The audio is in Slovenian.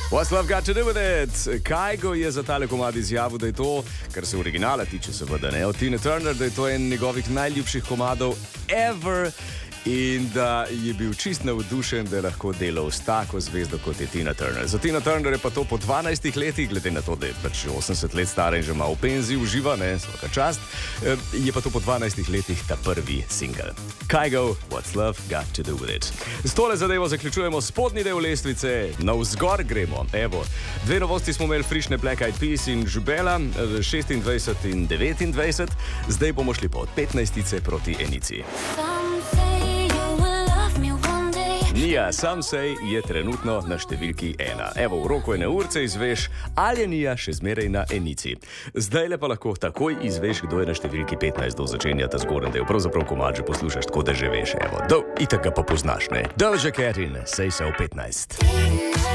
What's love got to do with it? Kygo je za tale komad izjavil, da je to, kar se originala tiče, seveda ne, od Tina Turner, da je to en njegovih najljubših komadov ever in da je bil čist navdušen, da je lahko delal s tako zvezdo, kot je Tina Turner. Za Tina Turner je pa to po 12 letih, glede na to, da je pač 80 let stara in že ima v penziji, uživa, ne, svaka čast, je pa to po 12 letih ta prvi single. Kygo, What's love got to do with it? S tole zadevo zaključujemo spodnji del lestvice, navzgor gremo. Evo, dve novosti smo imeli, frišne Black Eyed Peas in Žubela, 26 in 29, zdaj bomo šli pa od 15 proti enici. Nia, Some Say je trenutno na številki 1. Evo, v roku ene urce izveš, ali je Nia še zmeraj na enici. Zdaj le pa lahko takoj izveš, kdo je na številki 15, do začenja ta zgoren del. Pravzaprav komad že poslušaš, tako da že veš. Evo, itak ga pa poznaš, ne? Doja Cat in Say So 15.